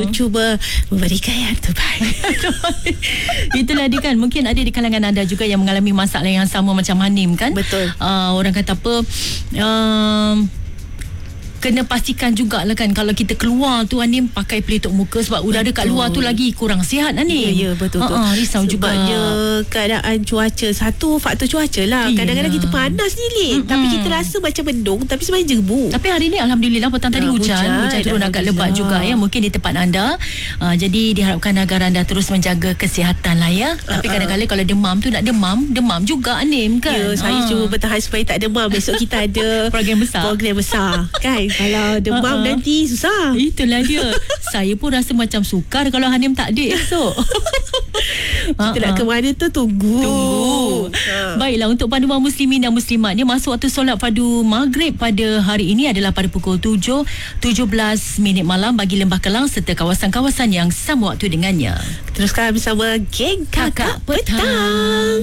Cuba memberikan yang terbaik. Itulah dia kan. Mungkin ada di kalangan anda juga yang mengalami masalah yang sama macam Hanim kan. Betul. Orang kata apa, kena pastikan jugalah kan, kalau kita keluar tu Hanim, pakai pelitup muka sebab udara kat luar tu lagi kurang sihat Hanim. Ya, betul. Risau sebabnya juga keadaan cuaca, satu faktor cuaca lah. Kadang-kadang kita panas ni tapi kita rasa macam mendung, tapi sebenarnya jebu. Tapi hari ni Alhamdulillah petang tadi hujan turun agak lebat juga ya, mungkin di tempat anda. Jadi diharapkan agar anda terus menjaga kesihatan lah ya. Tapi kadang-kadang kalau demam tu nak demam juga Hanim kan. Ya, saya cuba bertahan supaya tak demam. Besok kita ada program besar kan. Kalau demam nanti susah. Itulah dia. Saya pun rasa macam sukar kalau Hanim tak ada esok. Kita nak ke mana tu, tunggu. Baiklah, untuk panduan muslimin dan muslimat ni, masuk waktu solat fardu maghrib pada hari ini adalah pada pukul 7:17 malam bagi Lembah Kelang serta kawasan-kawasan yang sama waktu dengannya. Teruskan bersama geng Kakak Petang.